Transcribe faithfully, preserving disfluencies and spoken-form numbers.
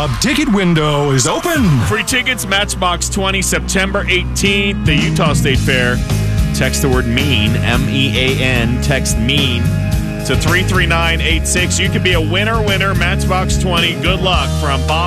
The ticket window is open. Free tickets, Matchbox twenty, September eighteenth, the Utah State Fair. Text the word MEAN, M E A N, text MEAN to three three nine eight six. You could be a winner, winner, Matchbox twenty. Good luck from Bob